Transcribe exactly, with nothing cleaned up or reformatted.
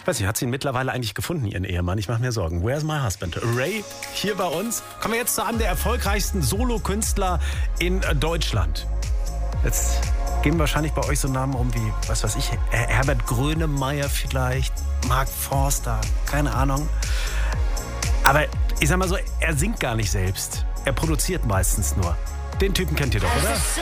Weiß nicht, hat sie ihn mittlerweile eigentlich gefunden, ihren Ehemann? Ich mache mir Sorgen. Where's my husband? Ray, hier bei uns. Kommen wir jetzt zu einem der erfolgreichsten Solokünstler in Deutschland. Jetzt gehen wahrscheinlich bei euch so Namen rum wie, was weiß ich, Herbert Grönemeyer vielleicht, Mark Forster, keine Ahnung. Aber ich sag mal so, er singt gar nicht selbst. Er produziert meistens nur. Den Typen kennt ihr doch, oder?